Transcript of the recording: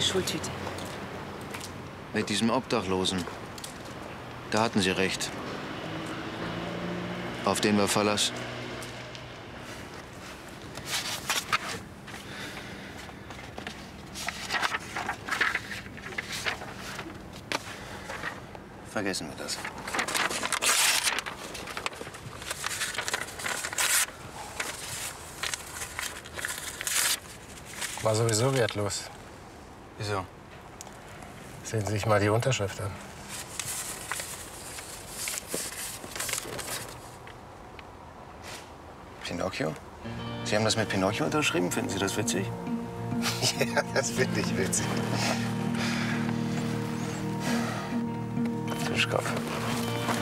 Schultüte. Mit diesem Obdachlosen. Da hatten Sie recht. Auf den war Verlass. Vergessen wir das. War sowieso wertlos. Wieso? Sehen Sie sich mal die Unterschrift an. Pinocchio? Sie haben das mit Pinocchio unterschrieben? Finden Sie das witzig? Ja, das finde ich witzig. Fischkopf.